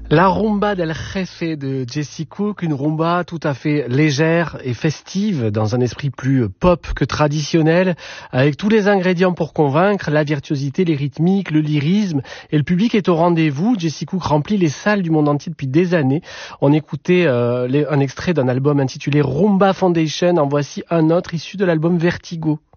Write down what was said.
La rumba del jefe de Jesse Cook, une rumba tout à fait légère et festive, dans un esprit plus pop que traditionnel, avec tous les ingrédients pour convaincre, la virtuosité, les rythmiques, le lyrisme, et le public est au rendez-vous. Jesse Cook remplit les salles du monde entier depuis des années. On écoutait un extrait d'un album intitulé Rumba Foundation, en voici un autre issu de l'album Vertigo.